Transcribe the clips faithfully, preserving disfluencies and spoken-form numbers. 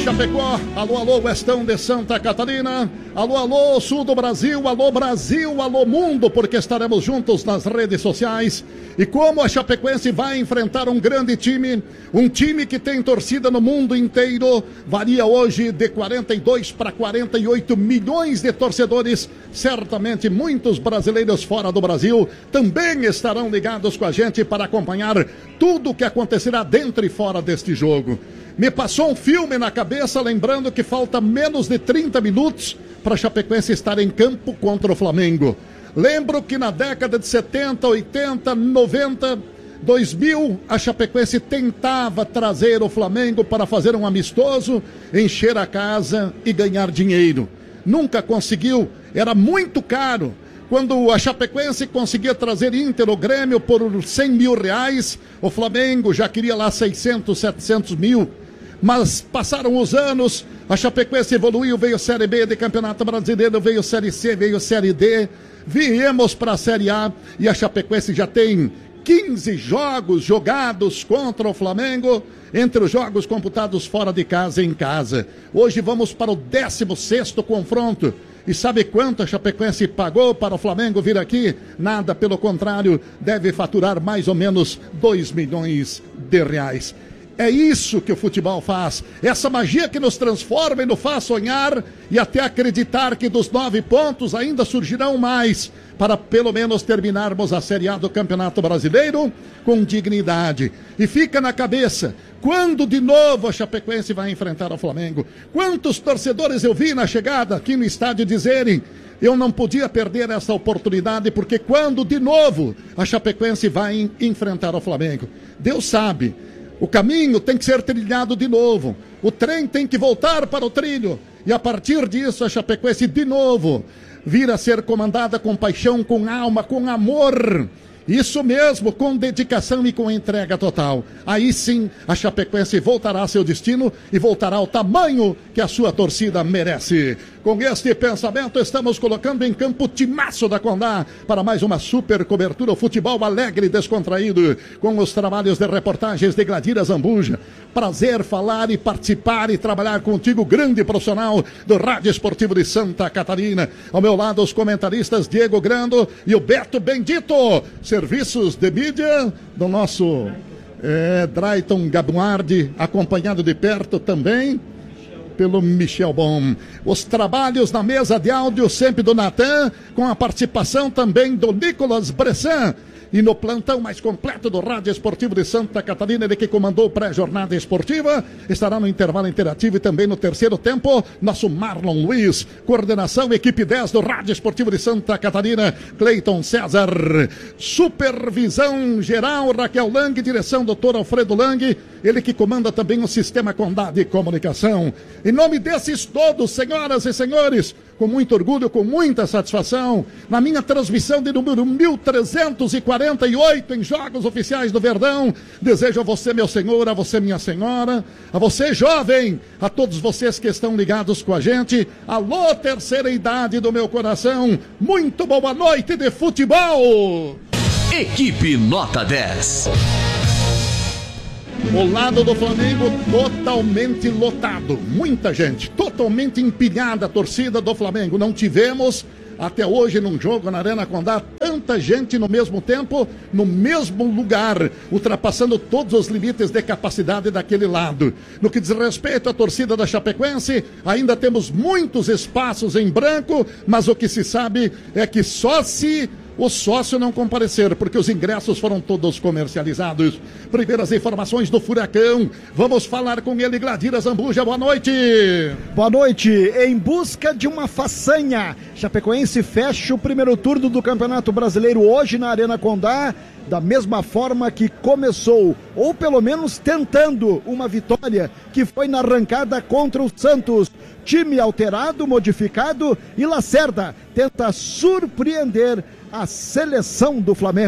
Chapecó, alô, alô, Westão de Santa Catarina, alô, alô, sul do Brasil, alô, Brasil, alô, mundo, porque estaremos juntos nas redes sociais. E como a Chapecoense vai enfrentar um grande time, um time que tem torcida no mundo inteiro, varia hoje de quarenta e dois para quarenta e oito milhões de torcedores, certamente muitos brasileiros fora do Brasil também estarão ligados com a gente para acompanhar tudo o que acontecerá dentro e fora deste jogo. Me passou um filme na cabeça, lembrando que falta menos de trinta minutos para a Chapecoense estar em campo contra o Flamengo. Lembro que na década de setenta, oitenta, noventa, dois mil, a Chapecoense tentava trazer o Flamengo para fazer um amistoso, encher a casa e ganhar dinheiro. Nunca conseguiu, era muito caro. Quando a Chapecoense conseguia trazer Inter ou Grêmio por cem mil reais, o Flamengo já queria lá seiscentos, setecentos mil. Mas passaram os anos, a Chapecoense evoluiu, veio Série B de Campeonato Brasileiro, veio Série C, veio Série D, viemos para a Série A e a Chapecoense já tem quinze jogos jogados contra o Flamengo, entre os jogos computados fora de casa e em casa. Hoje vamos para o décimo sexto confronto. E sabe quanto a Chapecoense pagou para o Flamengo vir aqui? Nada, pelo contrário, deve faturar mais ou menos dois milhões de reais. É isso que o futebol faz, essa magia que nos transforma e nos faz sonhar e até acreditar que dos nove pontos ainda surgirão mais, para pelo menos terminarmos a Série A do Campeonato Brasileiro com dignidade. E fica na cabeça, quando de novo a Chapecoense vai enfrentar o Flamengo? Quantos torcedores eu vi na chegada aqui no estádio dizerem: eu não podia perder essa oportunidade, porque quando de novo a Chapecoense vai enfrentar o Flamengo? Deus sabe. O caminho tem que ser trilhado de novo. O trem tem que voltar para o trilho. E a partir disso, a Chapecoense de novo vir a ser comandada com paixão, com alma, com amor. Isso mesmo, com dedicação e com entrega total. Aí sim, a Chapecoense voltará ao seu destino e voltará ao tamanho que a sua torcida merece. Com este pensamento, estamos colocando em campo o timaço da Condá para mais uma super cobertura, o futebol alegre e descontraído, com os trabalhos de reportagens de Gladira Zambuja. Prazer falar e participar e trabalhar contigo, grande profissional do Rádio Esportivo de Santa Catarina. Ao meu lado, os comentaristas Diego Grando e o Beto Bendito. Serviços de mídia do nosso é, Drayton Gabuardi, acompanhado de perto também pelo Michel Bom. Os trabalhos na mesa de áudio sempre do Natan, com a participação também do Nicolas Bressan. E no plantão mais completo do Rádio Esportivo de Santa Catarina, ele que comandou a pré-jornada esportiva, estará no intervalo interativo e também no terceiro tempo, nosso Marlon Luiz. Coordenação, equipe dez do Rádio Esportivo de Santa Catarina, Cleiton César. Supervisão geral, Raquel Lang, direção, doutor Alfredo Lang, ele que comanda também o Sistema Condá de Comunicação. Em nome desses todos, senhoras e senhores, com muito orgulho, com muita satisfação, na minha transmissão de número mil trezentos e quarenta e oito em Jogos Oficiais do Verdão, desejo a você, meu senhor, a você, minha senhora, a você, jovem, a todos vocês que estão ligados com a gente, alô, terceira idade do meu coração, muito boa noite de futebol! Equipe Nota dez. O lado do Flamengo totalmente lotado, muita gente, totalmente empilhada a torcida do Flamengo. Não tivemos até hoje num jogo na Arena Condá tanta gente no mesmo tempo, no mesmo lugar, ultrapassando todos os limites de capacidade daquele lado. No que diz respeito à torcida da Chapecoense, ainda temos muitos espaços em branco, mas o que se sabe é que só se o sócio não comparecer, porque os ingressos foram todos comercializados. Primeiras informações do Furacão. Vamos falar com ele, Gladira Zambuja. Boa noite. Boa noite. Em busca de uma façanha, Chapecoense fecha o primeiro turno do Campeonato Brasileiro hoje na Arena Condá, da mesma forma que começou, ou pelo menos tentando uma vitória, que foi na arrancada contra o Santos. Time alterado, modificado, e Lacerda tenta surpreender a seleção do Flamengo.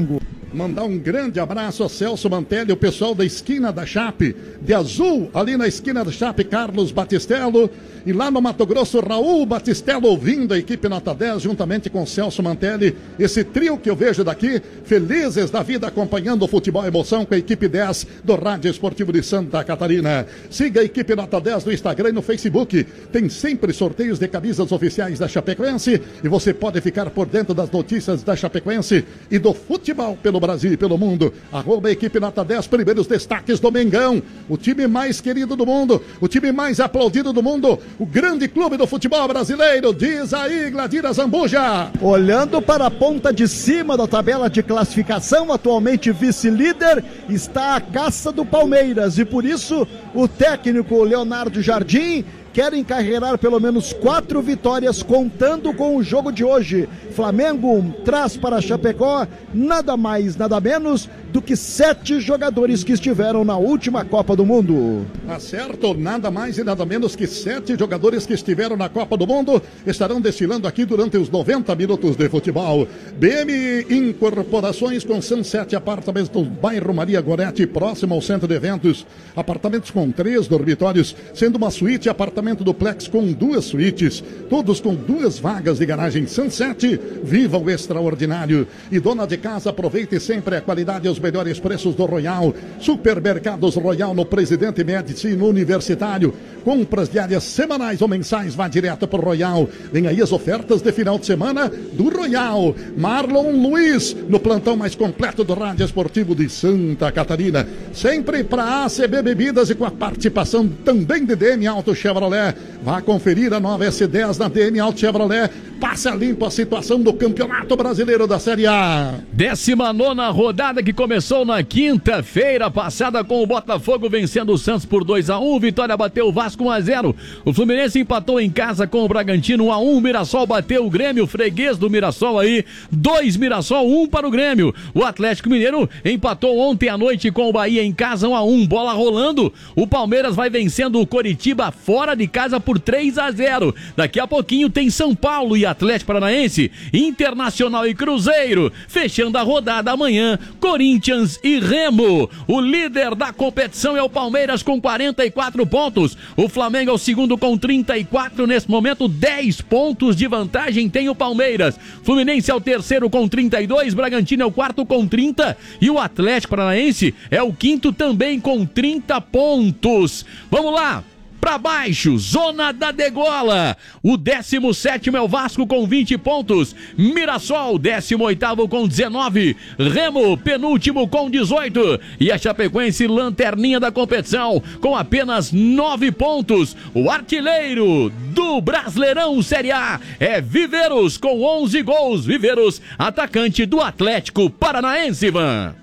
Mandar um grande abraço a Celso Mantelli, o pessoal da esquina da Chape, de azul, ali na esquina da Chape, Carlos Batistello. E lá no Mato Grosso, Raul Batistello, ouvindo a equipe Nota dez, juntamente com Celso Mantelli. Esse trio que eu vejo daqui, felizes da vida, acompanhando o futebol emoção com a equipe dez do Rádio Esportivo de Santa Catarina. Siga a equipe Nota dez no Instagram e no Facebook. Tem sempre sorteios de camisas oficiais da Chapecoense e você pode ficar por dentro das notícias da Chapecoense e do futebol pelo Brasil e pelo mundo. Arroba a equipe Nota dez, primeiros destaques do Mengão. O time mais querido do mundo, o time mais aplaudido do mundo, o grande clube do futebol brasileiro. Diz aí, Gladira Zambuja. Olhando para a ponta de cima da tabela de classificação, atualmente vice-líder, está a caça do Palmeiras. E por isso, o técnico Leonardo Jardim quer encarreirar pelo menos quatro vitórias, contando com o jogo de hoje. Flamengo traz para Chapecó nada mais, nada menos do que sete jogadores que estiveram na última Copa do Mundo. Acerto, nada mais e nada menos que sete jogadores que estiveram na Copa do Mundo estarão desfilando aqui durante os noventa minutos de futebol. B M Incorporações com Sunset Apartamentos do bairro Maria Goretti, próximo ao centro de eventos. Apartamentos com três dormitórios, sendo uma suíte e apartamento duplex com duas suítes, todos com duas vagas de garagem. Sunset, viva o extraordinário. E dona de casa, aproveite sempre a qualidade e os melhores preços do Royal. Supermercados Royal no Presidente Médici, no Universitário. Compras diárias semanais ou mensais, vá direto para o Royal. Vem aí as ofertas de final de semana do Royal. Marlon Luiz, no plantão mais completo do Rádio Esportivo de Santa Catarina. Sempre para A C B Bebidas e com a participação também de D M Auto Chevrolet. Vá conferir a nova S dez na D M Auto Chevrolet. Passa limpo a situação do Campeonato Brasileiro da Série A. Décima nona rodada que começou na quinta-feira passada com o Botafogo vencendo o Santos por dois a um. Vitória bateu o Vasco um a zero. O Fluminense empatou em casa com o Bragantino um a um. O Mirassol bateu o Grêmio, freguês do Mirassol aí. dois Mirassol, um para o Grêmio. O Atlético Mineiro empatou ontem à noite com o Bahia em casa um a um. Bola rolando. O Palmeiras vai vencendo o Coritiba fora de casa por três a zero. Daqui a pouquinho tem São Paulo e Atlético Paranaense, Internacional e Cruzeiro. Fechando a rodada amanhã, Corinthians e Remo. O líder da competição é o Palmeiras com quarenta e quatro pontos. O Flamengo é o segundo com trinta e quatro. Nesse momento, dez pontos de vantagem tem o Palmeiras. Fluminense é o terceiro com trinta e dois. Bragantino é o quarto com trinta. E o Atlético Paranaense é o quinto também com trinta pontos. Vamos lá! Para baixo, zona da degola. O décimo sétimo é o Vasco com vinte pontos. Mirassol, décimo oitavo com dezenove. Remo, penúltimo com dezoito. E a Chapecoense, lanterninha da competição, com apenas nove pontos. O artilheiro do Brasileirão Série A é Viveiros, com onze gols. Viveiros, atacante do Atlético Paranaense, Ivan.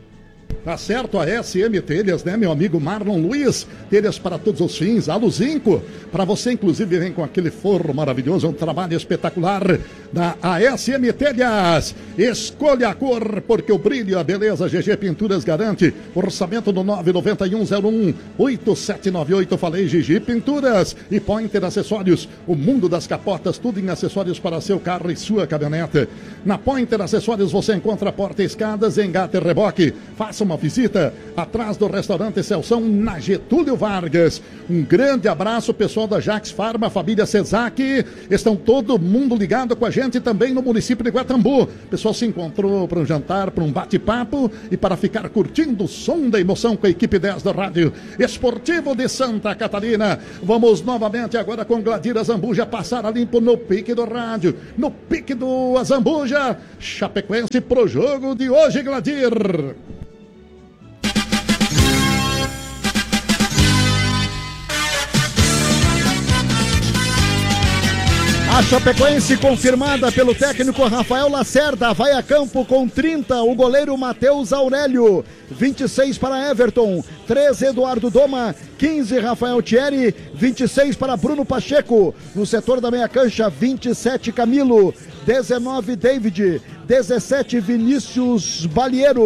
Tá certo, a S M Telhas, né, meu amigo Marlon Luiz? Telhas para todos os fins, Aluzinco. Para você, inclusive, vem com aquele forro maravilhoso, um trabalho espetacular da A S M Telhas. Escolha a cor, porque o brilho e a beleza G G Pinturas garante. Orçamento no nove nove um zero um oito sete nove oito. Falei G G Pinturas e Pointer Acessórios. O mundo das capotas, tudo em acessórios para seu carro e sua caminhonete. Na Pointer Acessórios você encontra porta e escadas, engate e reboque. Faça uma visita atrás do restaurante Celção, na Getúlio Vargas. Um grande abraço, pessoal da Jax Farma, família Cezac. Estão todo mundo ligado com a gente também no município de Guatambu. O pessoal se encontrou para um jantar, para um bate-papo e para ficar curtindo o som da emoção com a equipe dez do Rádio Esportivo de Santa Catarina. Vamos novamente agora com Gladira Zambuja passar a limpo no pique do rádio, no pique do Zambuja. Chapecoense pro jogo de hoje, Gladir. A Chapecoense confirmada pelo técnico Rafael Lacerda, vai a campo com trinta, o goleiro Matheus Aurélio, vinte e seis para Everton, treze Eduardo Doma, quinze Rafael Thierry, vinte e seis para Bruno Pacheco, no setor da meia cancha, vinte e sete Camilo, dezenove David, dezessete Vinícius Baliero,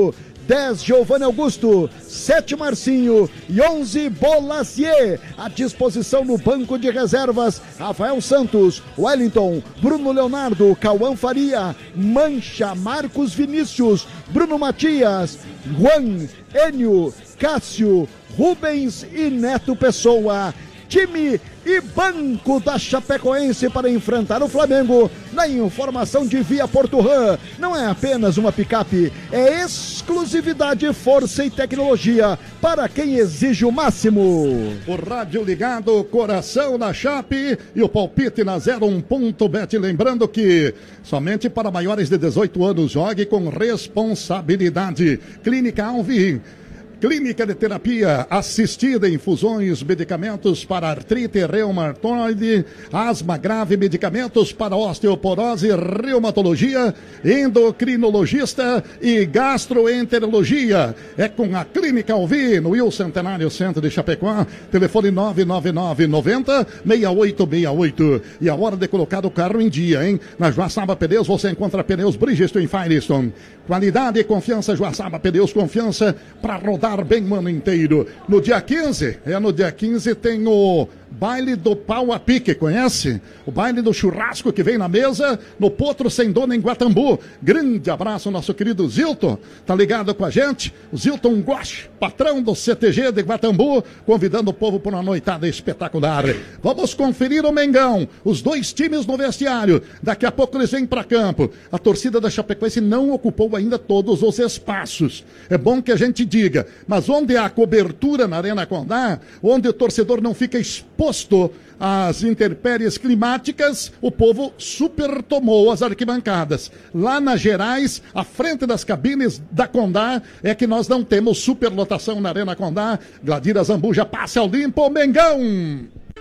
dez Giovanni Augusto, sete Marcinho e onze Bolacier. À disposição no banco de reservas, Rafael Santos, Wellington, Bruno Leonardo, Cauã Faria, Mancha, Marcos Vinícius, Bruno Matias, Juan, Enio, Cássio, Rubens e Neto Pessoa. Time e banco da Chapecoense para enfrentar o Flamengo. Na informação de Via Porturan, não é apenas uma picape, é exclusividade, força e tecnologia para quem exige o máximo. O rádio ligado, coração na Chape e o palpite na zero um ponto bet. Lembrando que somente para maiores de dezoito anos, jogue com responsabilidade. Clínica Alvim. Clínica de terapia assistida, infusões, medicamentos para artrite reumatoide, asma grave, medicamentos para osteoporose, reumatologia, endocrinologista e gastroenterologia. É com a Clínica Alvi, no Will Centenário Centro de Chapecó, telefone nove nove nove, noventa, seis oito seis oito. E a hora de colocar o carro em dia, hein? Na Joaçaba Pneus você encontra pneus Bridgestone e Firestone. Qualidade e confiança, Joaçaba Pneus, confiança para rodar bem o ano inteiro. No dia quinze, é no dia quinze tem o baile do pau a pique, conhece? O baile do churrasco que vem na mesa no Potro Sem Dono em Guatambu. Grande abraço ao nosso querido Zilton, tá ligado com a gente? O Zilton Gosch, patrão do C T G de Guatambu, convidando o povo para uma noitada espetacular. Vamos conferir o Mengão, os dois times no vestiário. Daqui a pouco eles vêm para campo. A torcida da Chapecoense não ocupou ainda todos os espaços. É bom que a gente diga, mas onde há cobertura na Arena Condá, onde o torcedor não fica exposto às intempéries climáticas, o povo super tomou as arquibancadas. Lá nas Gerais, à frente das cabines da Condá, é que nós não temos superlotação na Arena Condá. Gladira Zambuja passa ao limpo, Mengão!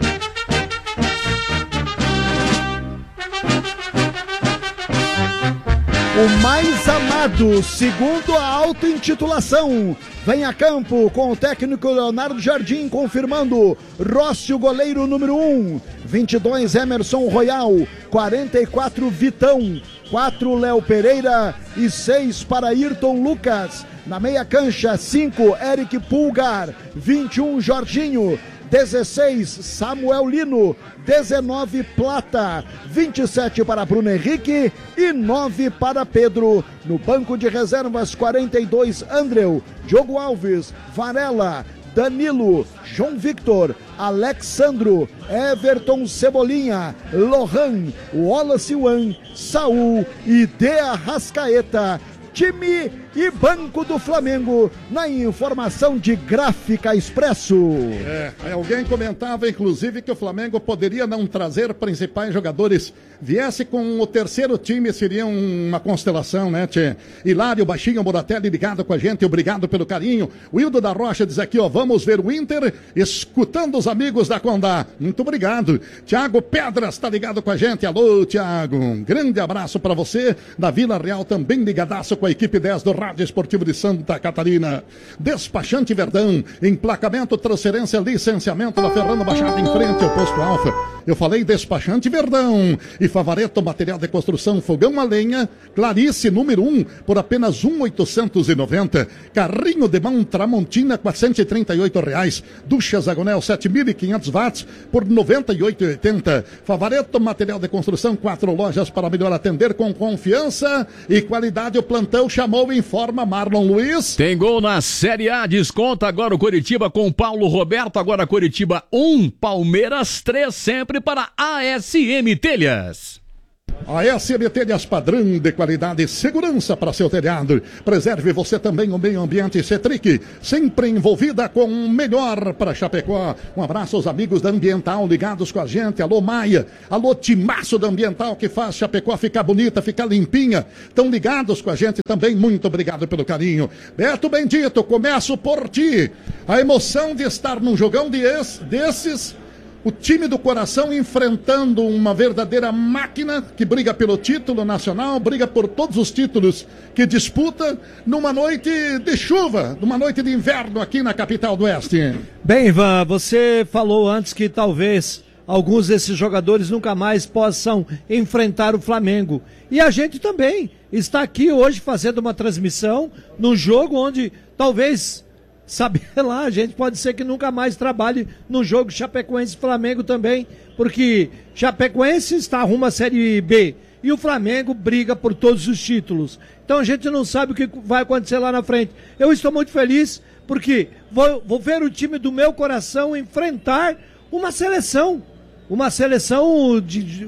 O mais amado, segundo a auto-intitulação, vem a campo com o técnico Leonardo Jardim confirmando Rócio, goleiro número um, vinte e dois Emerson Royal, quarenta e quatro Vitão, quatro Léo Pereira e seis para Ayrton Lucas. Na meia cancha, cinco Eric Pulgar, vinte e um Jorginho, dezesseis Samuel Lino, dezenove Plata, vinte e sete para Bruno Henrique e nove para Pedro. No banco de reservas, quarenta e dois Andreu, Diogo Alves, Varela, Danilo, João Victor, Alexandro, Everton Cebolinha, Lohan, Wallace Wan, Saul e De Arrascaeta. Time e banco do Flamengo na informação de Gráfica Expresso. É, alguém comentava inclusive que o Flamengo poderia não trazer principais jogadores, viesse com o terceiro time, seria uma constelação, né, tchê? Hilário Baixinho Moratelli ligado com a gente, obrigado pelo carinho. O Hildo da Rocha diz aqui, ó, vamos ver o Inter escutando os amigos da Condá. Muito obrigado. Tiago Pedras tá ligado com a gente, alô Tiago, um grande abraço para você. Da Vila Real também ligadaço com a equipe dez do Rádio Esportivo de Santa Catarina. Despachante Verdão, emplacamento, transferência, licenciamento na Fernando Machado em frente ao Posto Alfa. Eu falei Despachante Verdão. E Favareto, material de construção, fogão a lenha, Clarice, número um, por apenas um mil oitocentos e noventa. Carrinho de mão Tramontina, quatrocentos e trinta e oito reais. Ducha Zagonel, sete mil e quinhentos watts, por noventa e oito reais e oitenta centavos. Favareto, material de construção, quatro lojas para melhor atender com confiança e qualidade. O plantão chamou e informa Marlon Luiz. Tem gol na Série A, desconta agora o Coritiba com Paulo Roberto, agora Coritiba um, Palmeiras três, sempre para A S M Telhas. A S M Telhas, padrão de qualidade e segurança para seu telhado. Preserve você também o meio ambiente. Cetric, sempre envolvida com o melhor para Chapecó. Um abraço aos amigos da Ambiental ligados com a gente. Alô Maia, alô Timaço da Ambiental que faz Chapecó ficar bonita, ficar limpinha. Estão ligados com a gente também. Muito obrigado pelo carinho. Beto Bendito, começo por ti. A emoção de estar num jogão de esse, desses... O time do coração enfrentando uma verdadeira máquina que briga pelo título nacional, briga por todos os títulos que disputa numa noite de chuva, numa noite de inverno aqui na capital do Oeste. Bem, Ivan, você falou antes que talvez alguns desses jogadores nunca mais possam enfrentar o Flamengo. E a gente também está aqui hoje fazendo uma transmissão num jogo onde talvez, saber lá, a gente pode ser que nunca mais trabalhe no jogo Chapecoense e Flamengo também, porque Chapecoense está rumo à Série B e o Flamengo briga por todos os títulos. Então a gente não sabe o que vai acontecer lá na frente. Eu estou muito feliz porque vou, vou ver o time do meu coração enfrentar uma seleção, uma seleção de... de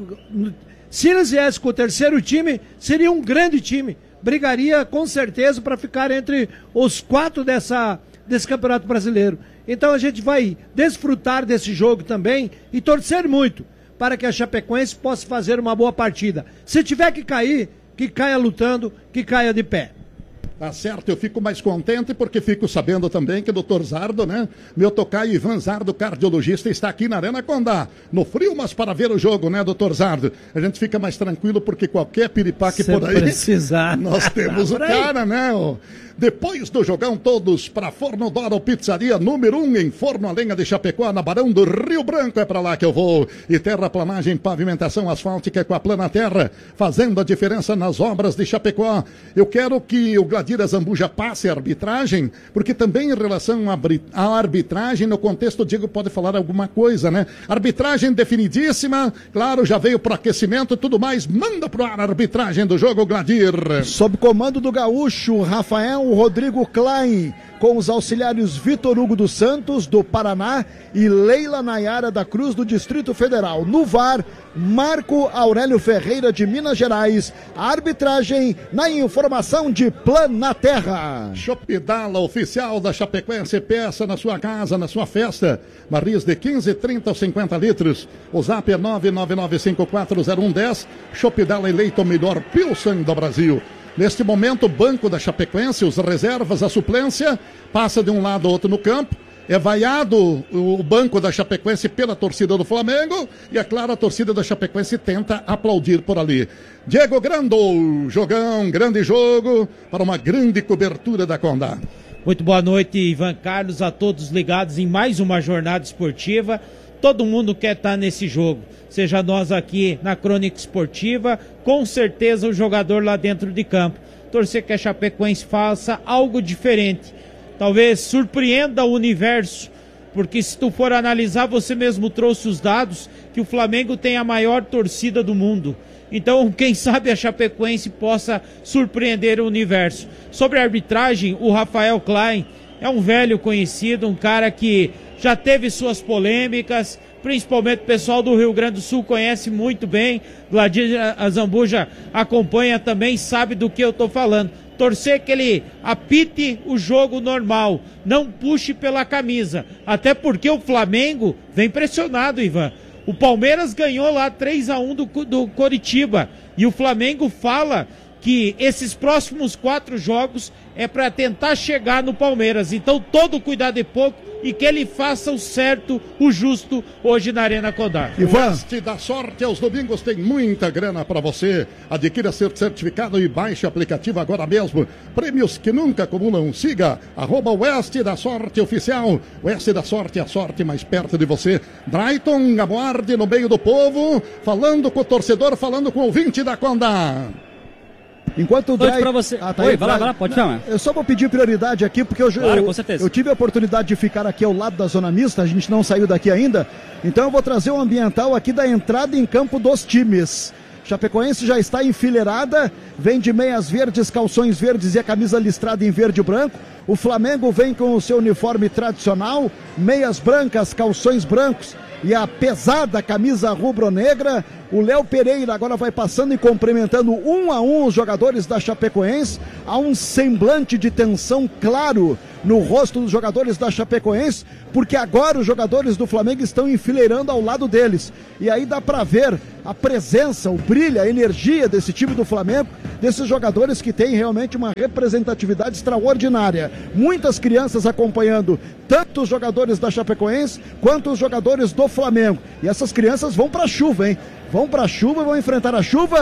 se eles viessem com o terceiro time, seria um grande time. Brigaria com certeza para ficar entre os quatro dessa, desse Campeonato Brasileiro. Então a gente vai desfrutar desse jogo também e torcer muito para que a Chapecoense possa fazer uma boa partida. Se tiver que cair, que caia lutando, que caia de pé. Tá certo, eu fico mais contente porque fico sabendo também que o doutor Zardo, né? Meu tocaio Ivan Zardo, cardiologista, está aqui na Arena Condá. No frio, mas para ver o jogo, né, doutor Zardo? A gente fica mais tranquilo porque qualquer piripaque por aí... precisar. Nós temos o cara, né? Depois do jogão, todos para Forno Doro Pizzaria, número um em Forno a Lenha de Chapecó, na Barão do Rio Branco. É para lá que eu vou. E terraplanagem, pavimentação asfáltica com a Plana Terra, fazendo a diferença nas obras de Chapecó. Eu quero que o Gladira Zambuja passe a arbitragem, porque também em relação à arbitragem, no contexto, o Diego pode falar alguma coisa, né? Arbitragem definidíssima, claro, já veio pro aquecimento e tudo mais. Manda pro ar a arbitragem do jogo, Gladir. Sob comando do gaúcho Rafael Rodrigo Klein, com os auxiliares Vitor Hugo dos Santos, do Paraná, e Leila Nayara da Cruz, do Distrito Federal. No V A R, Marco Aurélio Ferreira, de Minas Gerais. A arbitragem na informação de Planaterra. Chopidala, oficial da Chapecoense, peça na sua casa, na sua festa. Barris de quinze, trinta ou cinquenta litros. O zap é nove nove nove cinco quatro zero um um zero. Chopidala eleito o melhor Pilsen do Brasil. Neste momento, o banco da Chapecoense, os reservas, a suplência, passa de um lado ao outro no campo. É vaiado o banco da Chapecoense pela torcida do Flamengo. E, é claro, a torcida da Chapecoense tenta aplaudir por ali. Diego Grando, jogão, grande jogo, para uma grande cobertura da Condá. Muito boa noite, Ivan Carlos, a todos ligados em mais uma jornada esportiva. Todo mundo quer estar nesse jogo, seja nós aqui na Crônica Esportiva, com certeza o jogador lá dentro de campo. Torcer que a Chapecoense faça algo diferente, talvez surpreenda o universo, porque se tu for analisar, você mesmo trouxe os dados, que o Flamengo tem a maior torcida do mundo. Então, quem sabe a Chapecoense possa surpreender o universo. Sobre a arbitragem, o Rafael Klein é um velho conhecido, um cara que já teve suas polêmicas, principalmente o pessoal do Rio Grande do Sul conhece muito bem. Gladir Zambuja acompanha também, sabe do que eu estou falando. Torcer que ele apite o jogo normal, não puxe pela camisa, até porque o Flamengo vem pressionado, Ivan. O Palmeiras ganhou lá três a um do, do Coritiba, e o Flamengo fala que esses próximos quatro jogos é para tentar chegar no Palmeiras. Então todo cuidado é pouco e que ele faça o certo, o justo, hoje na Arena Condá. Oeste da Sorte, aos domingos tem muita grana para você. Adquira seu certificado e baixe o aplicativo agora mesmo. Prêmios que nunca acumulam. Siga, arroba Oeste da Sorte Oficial. Oeste da Sorte, a sorte mais perto de você. Drayton Aguarde no meio do povo, falando com o torcedor, falando com o ouvinte da Condá. Enquanto o Dry... pra você. Ah, tá Oi, aí, vai lá, vai lá, pode chamar. Eu só vou pedir prioridade aqui, porque eu, claro, eu, com certeza. eu tive a oportunidade de ficar aqui ao lado da zona mista, a gente não saiu daqui ainda, então eu vou trazer o ambiental aqui da entrada em campo dos times. Chapecoense já está enfileirada, vem de meias verdes, calções verdes e a camisa listrada em verde e branco. O Flamengo vem com o seu uniforme tradicional, meias brancas, calções brancos e a pesada camisa rubro-negra. O Léo Pereira agora vai passando e cumprimentando um a um os jogadores da Chapecoense. Há um semblante de tensão claro no rosto dos jogadores da Chapecoense, porque agora os jogadores do Flamengo estão enfileirando ao lado deles. E aí dá para ver a presença, o brilho, a energia desse time do Flamengo, desses jogadores que têm realmente uma representatividade extraordinária. Muitas crianças acompanhando tanto os jogadores da Chapecoense quanto os jogadores do Flamengo. E essas crianças vão para a chuva, hein? Vão para a chuva, vão enfrentar a chuva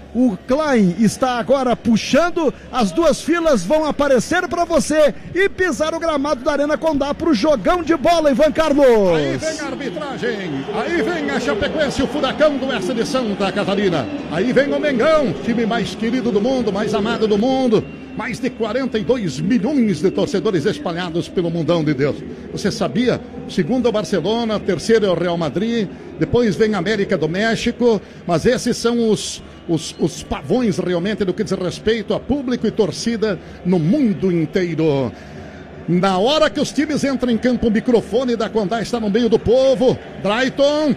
O Klein está agora puxando, as duas filas vão aparecer para você e pisar o gramado da Arena Condá para o jogão de bola, Ivan Carlos. Aí vem a arbitragem, aí vem a Chapecoense, o furacão do oeste de Santa Catarina. Aí vem o Mengão, time mais querido do mundo, mais amado do mundo. Mais de quarenta e dois milhões de torcedores espalhados pelo mundão de Deus. Você sabia? Segundo o Barcelona, terceiro é o Real Madrid, depois vem a América do México, mas esses são os, os, os pavões realmente do que diz respeito a público e torcida no mundo inteiro. Na hora que os times entram em campo, o microfone da Condá está no meio do povo. Drayton.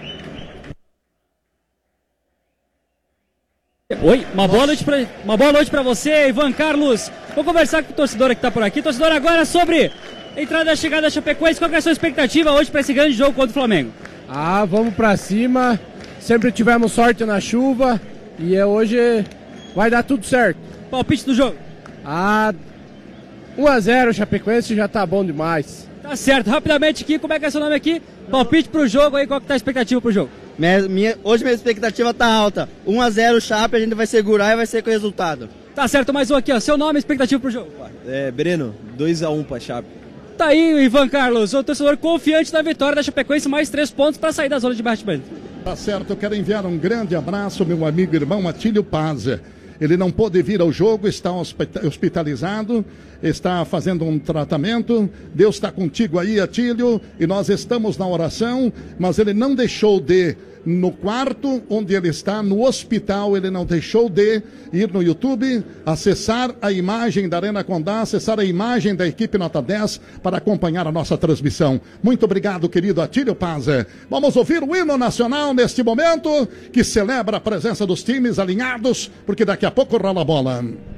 Oi, uma boa noite pra, uma boa noite pra você, Ivan Carlos. Vou conversar com o torcedor que tá por aqui. Torcedor, agora sobre a entrada e a chegada da Chapecoense. Qual que é a sua expectativa hoje pra esse grande jogo contra o Flamengo? Ah, vamos pra cima. Sempre tivemos sorte na chuva. E é hoje vai dar tudo certo. Palpite do jogo? Ah, um a zero Chapecoense já tá bom demais. Tá certo. Rapidamente aqui, como é que é seu nome aqui? Palpite pro jogo aí, qual que tá a expectativa pro jogo? Minha, minha, hoje minha expectativa tá alta. um a zero Chape, a gente vai segurar e vai ser com o resultado. Tá certo, mais um aqui, ó. Seu nome e expectativa pro jogo? É, Breno, dois a um pra Chape. Tá aí o Ivan Carlos, o torcedor confiante da vitória da Chapecoense, mais três pontos pra sair da zona de baixo-baixo. Tá certo, eu quero enviar um grande abraço ao meu amigo e irmão Atílio Paz. Ele não pôde vir ao jogo, está hospitalizado, está fazendo um tratamento. Deus está contigo aí, Atílio, e nós estamos na oração, mas ele não deixou de, no quarto onde ele está, no hospital, ele não deixou de ir no YouTube, acessar a imagem da Arena Condá, acessar a imagem da equipe Nota dez para acompanhar a nossa transmissão. Muito obrigado, querido Atílio Paz. Vamos ouvir o hino nacional neste momento, que celebra a presença dos times alinhados, porque daqui a pouco rola a bola.